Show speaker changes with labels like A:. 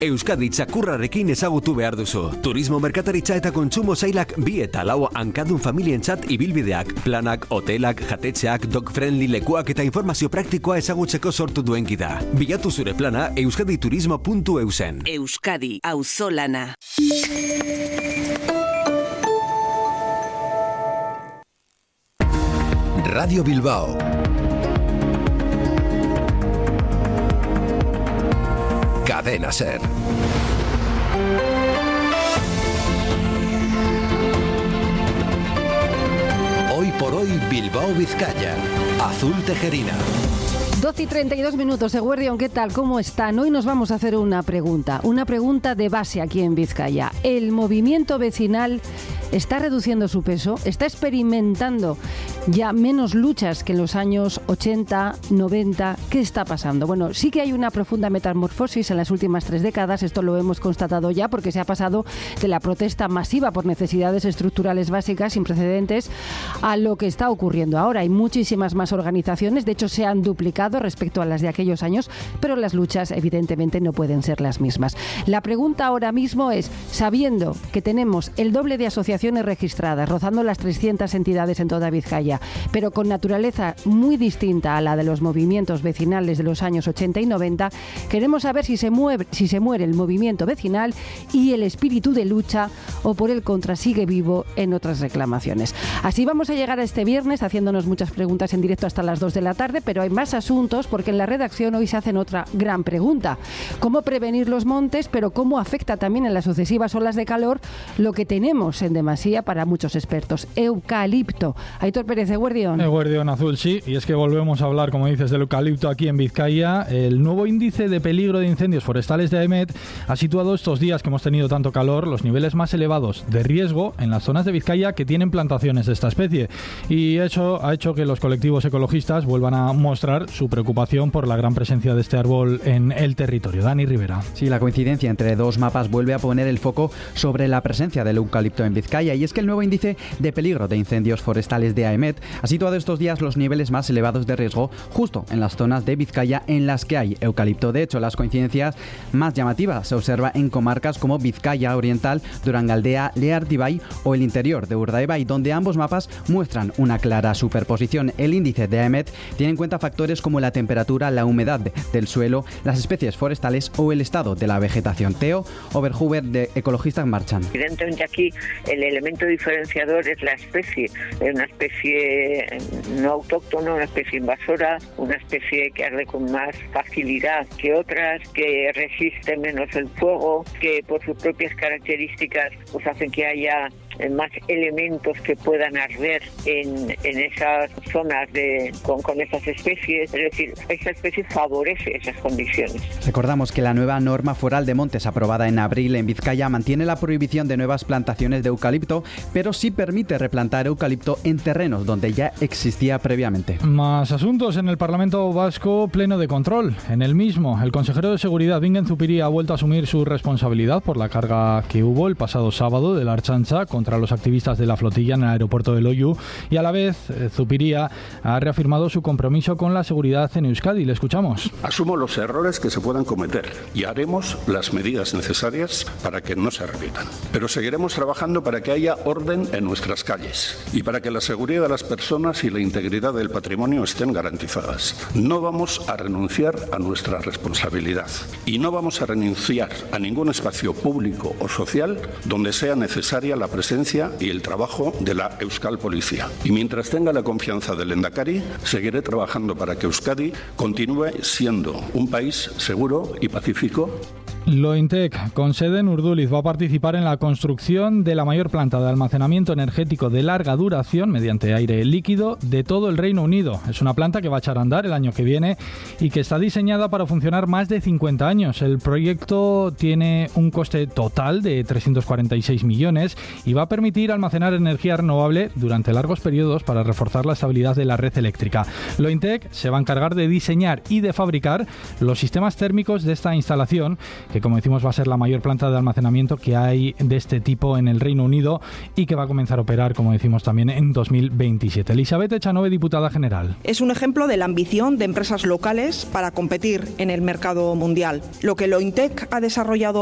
A: Euskadi txakurrarekin ezagutu behar duzu. Turismo merkataritza eta kontsumo sailak 2 eta 4 hankadun familientzat ibilbideak, planak, hotelak, jatetxeak, dog-friendly lekuak eta informazio praktikoa ezagutzeko sortu duen gida. Bilatu zure plana euskaditurismo.eusen.
B: Euskadi, auzolana.
C: Radio Bilbao. Cadena Ser. Hoy por hoy Bilbao Vizcaya. Azul Tejerina.
D: 12 y 32 minutos. Eguerdión, ¿qué tal? ¿Cómo están? Hoy nos vamos a hacer una pregunta de base aquí en Vizcaya. ¿El movimiento vecinal está reduciendo su peso? ¿Está experimentando ya menos luchas que en los años 80, 90? ¿Qué está pasando? Bueno, sí que hay una profunda metamorfosis en las últimas 3 décadas. Esto lo hemos constatado ya porque se ha pasado de la protesta masiva por necesidades estructurales básicas sin precedentes a lo que está ocurriendo ahora. Hay muchísimas más organizaciones, de hecho se han duplicado respecto a las de aquellos años, pero las luchas evidentemente no pueden ser las mismas. La pregunta ahora mismo es, sabiendo que tenemos el doble de asociaciones registradas, rozando las 300 entidades en toda Vizcaya, pero con naturaleza muy distinta a la de los movimientos vecinales de los años 80 y 90, queremos saber si se muere el movimiento vecinal y el espíritu de lucha, o por el contra sigue vivo en otras reclamaciones. Así vamos a llegar a este viernes haciéndonos muchas preguntas en directo hasta las 2 de la tarde, pero hay más asuntos porque en la redacción hoy se hacen otra gran pregunta. ¿Cómo prevenir los montes, pero cómo afecta también en las sucesivas olas de calor lo que tenemos en demasía para muchos expertos? Eucalipto. Aitor Pérez, Eguerdión.
E: Eguerdión Azul, sí, y es que volvemos a hablar, como dices, del eucalipto aquí en Vizcaya. El nuevo índice de peligro de incendios forestales de AEMET ha situado estos días que hemos tenido tanto calor los niveles más elevados de riesgo en las zonas de Vizcaya que tienen plantaciones de esta especie, y eso ha hecho que los colectivos ecologistas vuelvan a mostrar su preocupación por la gran presencia de este árbol en el territorio. Dani Rivera.
F: Sí, la coincidencia entre dos mapas vuelve a poner el foco sobre la presencia del eucalipto en Vizcaya, y es que el nuevo índice de peligro de incendios forestales de AEMET ha situado estos días los niveles más elevados de riesgo justo en las zonas de Vizcaya en las que hay eucalipto. De hecho, las coincidencias más llamativas se observan en comarcas como Vizcaya Oriental, Durangaldea, Leartibay o el interior de Urdaibai, donde ambos mapas muestran una clara superposición. El índice de AEMET tiene en cuenta factores como la temperatura, la humedad del suelo, las especies forestales o el estado de la vegetación. Teo Oberhuber, de Ecologistas Marchan.
G: Evidentemente aquí el elemento diferenciador es la especie, una especie no autóctona, una especie invasora, una especie que arde con más facilidad que otras, que resiste menos el fuego, que por sus propias características pues hacen que haya más elementos que puedan arder en esas zonas con esas especies. Es decir, esa especie favorece esas condiciones.
F: Recordamos que la nueva norma foral de montes aprobada en abril en Vizcaya mantiene la prohibición de nuevas plantaciones de eucalipto, pero sí permite replantar eucalipto en terrenos donde ya existía previamente.
E: Más asuntos en el Parlamento Vasco, pleno de control. En el mismo, el consejero de Seguridad, Bingen Zupiria, ha vuelto a asumir su responsabilidad por la carga que hubo el pasado sábado de la Ertzaintza contra los activistas de la flotilla en el aeropuerto de Loiu, y a la vez Zupiria ha reafirmado su compromiso con la seguridad en Euskadi. Le escuchamos.
H: Asumo los errores que se puedan cometer y haremos las medidas necesarias para que no se repitan. Pero seguiremos trabajando para que haya orden en nuestras calles y para que la seguridad de las personas y la integridad del patrimonio estén garantizadas. No vamos a renunciar a nuestra responsabilidad y no vamos a renunciar a ningún espacio público o social donde sea necesaria la presencia y el trabajo de la Euskal Policía. Y mientras tenga la confianza del Lehendakari, seguiré trabajando para que Euskadi continúe siendo un país seguro y pacífico.
E: Lointec, con sede en Urduliz, va a participar en la construcción de la mayor planta de almacenamiento energético de larga duración mediante aire líquido de todo el Reino Unido. Es una planta que va a echar a andar el año que viene y que está diseñada para funcionar más de 50 años. El proyecto tiene un coste total de 346 millones y va a permitir almacenar energía renovable durante largos periodos para reforzar la estabilidad de la red eléctrica. Lointec se va a encargar de diseñar y de fabricar los sistemas térmicos de esta instalación, que como decimos va a ser la mayor planta de almacenamiento que hay de este tipo en el Reino Unido y que va a comenzar a operar, como decimos, también en 2027. Elisabeth Echanove, diputada general.
I: Es un ejemplo de la ambición de empresas locales para competir en el mercado mundial. Lo que Lointec ha desarrollado